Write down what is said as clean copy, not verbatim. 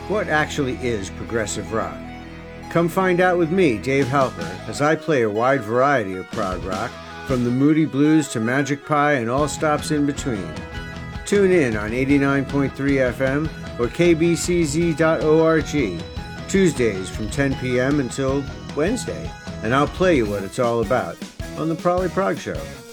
What actually is progressive rock? Come find out with me, Dave Halper, as I play a wide variety of prog rock, from the Moody Blues to Magic Pie and all stops in between. Tune in on 89.3 FM or kbcz.org, Tuesdays from 10 p.m. until Wednesday, and I'll play you what it's all about on the Prolly Prog Show.